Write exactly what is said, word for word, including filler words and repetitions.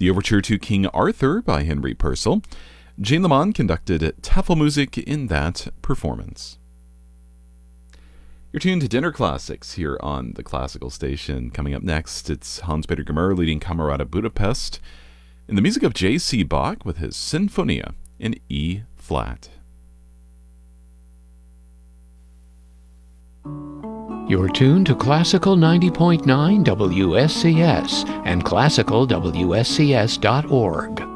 the Overture to King Arthur by Henry Purcell. Jane Lamont conducted Tafelmusik in that performance. You're tuned to Dinner Classics here on the Classical Station. Coming up next, it's Hans-Peter Gmür leading Camerata Budapest in the music of J C. Bach with his Sinfonia in E flat. You're tuned to Classical ninety point nine W S C S and classical W S C S dot org.